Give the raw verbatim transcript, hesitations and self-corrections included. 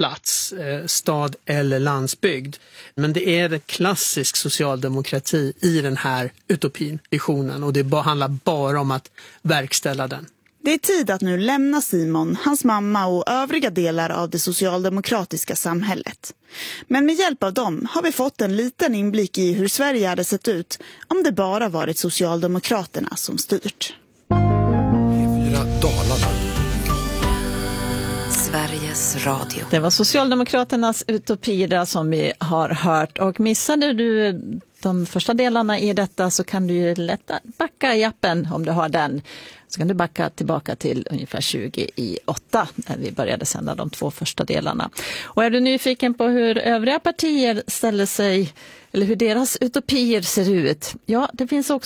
plats, eh, stad eller landsbygd. Men det är en klassisk socialdemokrati i den här utopin, visionen, och det ba- handlar bara om att verkställa den. Det är tid att nu lämna Simon, hans mamma och övriga delar av det socialdemokratiska samhället. Men med hjälp av dem har vi fått en liten inblick i hur Sverige hade sett ut om det bara varit Socialdemokraterna som styrt. Dalarna. Sveriges Radio. Det var Socialdemokraternas utopier som vi har hört, och missade du de första delarna i detta så kan du ju lätt backa i appen om du har den. Så kan du backa tillbaka till ungefär tjugo i åtta när vi började sända de två första delarna. Och är du nyfiken på hur övriga partier ställer sig, eller hur deras utopier ser ut? Ja, det finns också